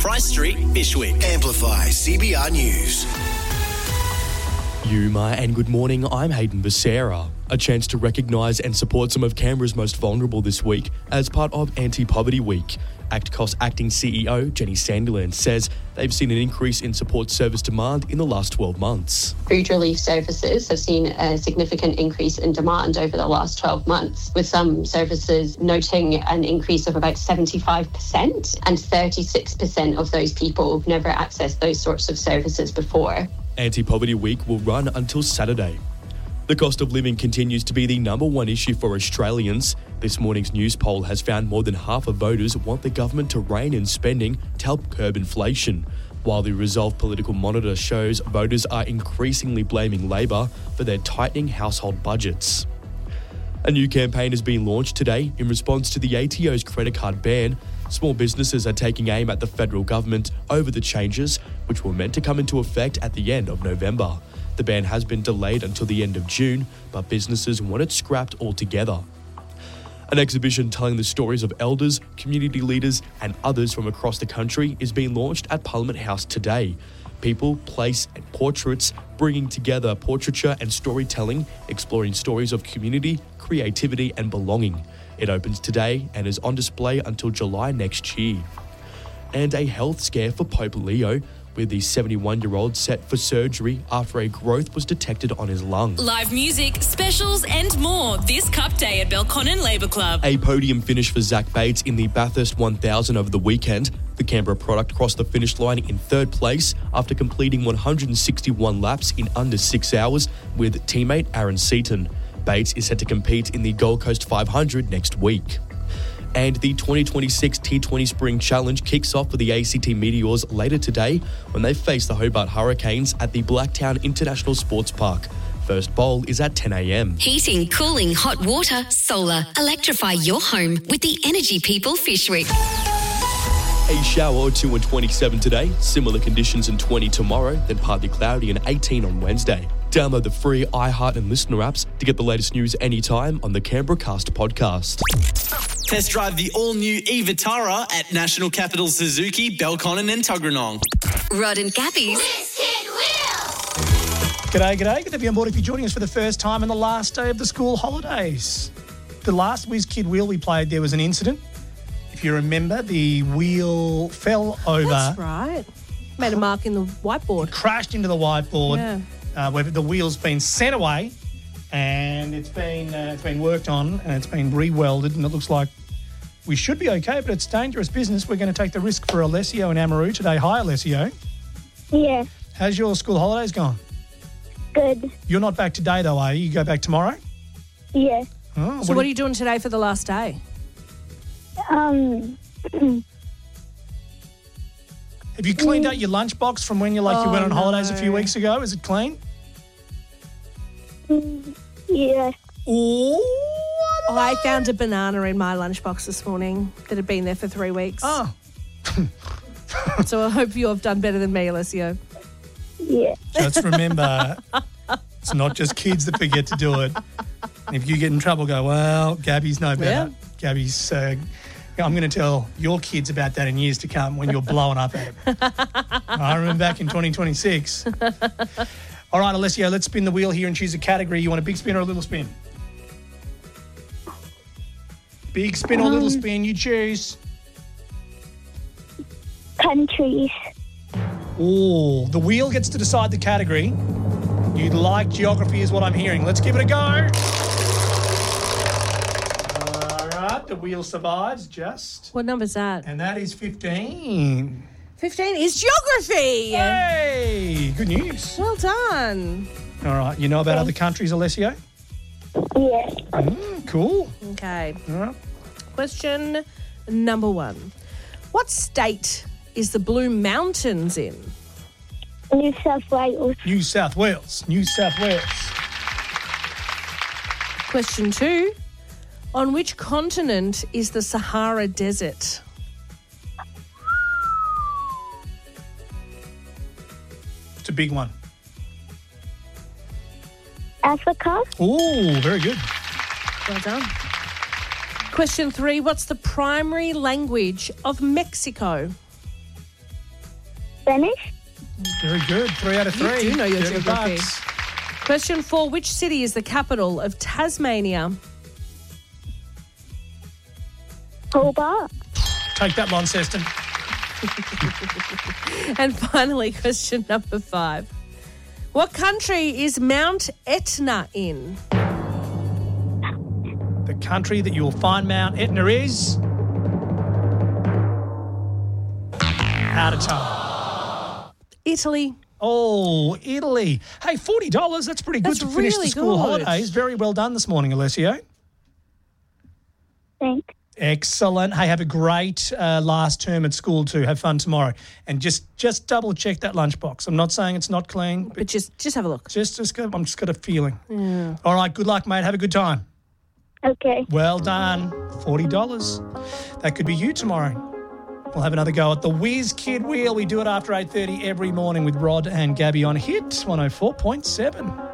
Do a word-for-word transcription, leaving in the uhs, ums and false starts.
Price Street, Bishwick. Amplify C B R News. Yuma and good morning, I'm Hayden Becerra. A chance to recognise and support some of Canberra's most vulnerable this week as part of Anti-Poverty Week. ActCos Acting C E O Jenny Sandiland says they've seen an increase in support service demand in the last twelve months. Food relief services have seen a significant increase in demand over the last twelve months, with some services noting an increase of about seventy-five percent, and thirty-six percent of those people have never accessed those sorts of services before. Anti-Poverty Week will run until Saturday. The cost of living continues to be the number one issue for Australians. This morning's news poll has found more than half of voters want the government to rein in spending to help curb inflation, while the Resolve Political Monitor shows voters are increasingly blaming Labor for their tightening household budgets. A new campaign has been launched today in response to the A T O's credit card ban. Small businesses are taking aim at the federal government over the changes, which were meant to come into effect at the end of November. The ban has been delayed until the end of June, but businesses want it scrapped altogether. An exhibition telling the stories of elders, community leaders and others from across the country is being launched at Parliament House today. People, place and portraits bringing together portraiture and storytelling, exploring stories of community, creativity and belonging. It opens today and is on display until July next year. And a health scare for Pope Leo, with the seventy-one-year-old set for surgery after a growth was detected on his lung. Live music, specials and more this Cup Day at Belconnen Labour Club. A podium finish for Zach Bates in the Bathurst one thousand over the weekend. The Canberra product crossed the finish line in third place after completing one hundred sixty-one laps in under six hours with teammate Aaron Seaton. Bates is set to compete in the Gold Coast five hundred next week. And the twenty twenty-six T twenty Spring Challenge kicks off for the A C T Meteors later today when they face the Hobart Hurricanes at the Blacktown International Sports Park. First bowl is at ten a.m. Heating, cooling, hot water, solar. Electrify your home with the Energy People Fishwick. A shower or two and twenty-seven today, similar conditions and twenty tomorrow, then partly cloudy and eighteen on Wednesday. Download the free iHeart and Listener apps to get the latest news anytime on the Canberra Cast podcast. Test drive the all-new e-Vitara at National Capital Suzuki, Belconnen and Tuggeranong. Rod and Gabby's G'day, g'day. Good to be on board if you're joining us for the first time on the last day of the school holidays. The last Whiz Kid wheel we played, there was an incident. If you remember, the wheel fell over. That's right. Made a mark in the whiteboard. Crashed into the whiteboard. Yeah. Uh, where the wheel's been sent away and it's been uh, it's been worked on and it's been re-welded and it looks like we should be okay, but it's dangerous business. We're going to take the risk for Alessio and Amaru today. Hi, Alessio. Yeah, How's your school holidays gone? good. You're not back today, though, are you? You go back tomorrow? Yeah. Oh, So what do are you doing today for the last day? Um, Have you cleaned out your lunchbox from when you like you Oh, went on holidays a few no. weeks ago? Is it clean? yeah. Oh, I found a banana in my lunchbox this morning that had been there for three weeks. oh. So I hope you have done better than me, Alessio. Yeah. Just remember, it's not just kids that forget to do it. And if you get in trouble, go, well, Gabby's no better. Yeah. Gabby's, uh, I'm going to tell your kids about that in years to come when you're blowing up at them. I remember back in twenty twenty-six. All right, Alessio, let's spin the wheel here and choose a category. You want a big spin or a little spin? Big spin or little spin, you choose. Countries. Oh, the wheel gets to decide the category. You like geography is what I'm hearing. Let's give it a go. All right, the wheel survives just. What number's that? And that is fifteen. fifteen is geography. Hey, good news. Well done. All right, you know about other countries, Alessio? Yeah. Mm, cool. Okay. All right. Question number one. What state is the Blue Mountains in? New South Wales. New South Wales. New South Wales. Question two. On which continent is the Sahara Desert? It's a big one. Africa. Oh, very good. Well done. Question three. What's the primary language of Mexico? Spanish. Very good. Three out of You three. do know your thirty geography. bucks. Question four. Which city is the capital of Tasmania? Hobart. Take that, Launceston. And finally, question number five. What country is Mount Etna in? The country that you'll find Mount Etna is... out of time. Italy. Oh, Italy. Hey, forty dollars. That's pretty good That's to finish really the school good. holidays. Very well done this morning, Alessio. Thanks. Excellent. Hey, have a great uh, last term at school too. Have fun tomorrow. And just just double check that lunchbox. I'm not saying it's not clean, but But just just have a look. just, just got, I'm just got a feeling. Yeah. All right, good luck, mate. Have a good time. Okay. Well done. forty dollars. That could be you tomorrow. We'll have another go at the Whiz Kid Wheel. We do it after eight thirty every morning with Rod and Gabby on Hit one oh four point seven.